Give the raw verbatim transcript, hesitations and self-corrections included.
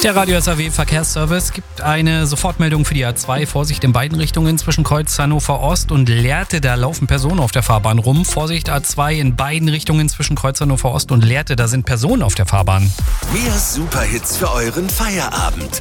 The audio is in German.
Der Radio S A W Verkehrsservice gibt eine Sofortmeldung für die A zwei. Vorsicht in beiden Richtungen zwischen Kreuz Hannover Ost und Lehrte. Da laufen Personen auf der Fahrbahn rum. Vorsicht A zwei in beiden Richtungen zwischen Kreuz Hannover Ost und Lehrte. Da sind Personen auf der Fahrbahn. Mehr Superhits für euren Feierabend.